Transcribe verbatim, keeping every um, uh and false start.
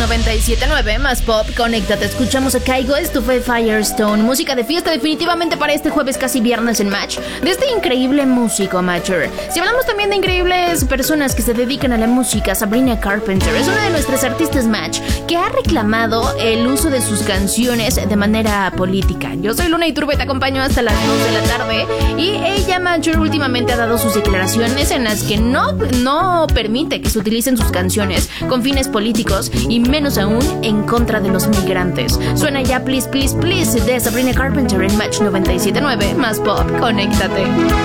noventa y siete punto nueve, más pop, conéctate. Escuchamos a Kygo, esto fue Firestone. Música de fiesta definitivamente para este jueves casi viernes en Match, de este increíble músico amateur. Si hablamos también de increíbles personas que se dedican a la música, Sabrina Carpenter es una de nuestras artistas Match que ha reclamado el uso de sus canciones de manera política. Yo soy Luna Iturbe, te acompaño hasta las dos de la tarde y ella, Matcher, últimamente ha dado sus declaraciones en las que no, no permite que se utilicen sus canciones con fines políticos y menos aún en contra de los migrantes. Suena ya Please Please Please de Sabrina Carpenter en Match noventa y siete punto nueve, más pop, conéctate.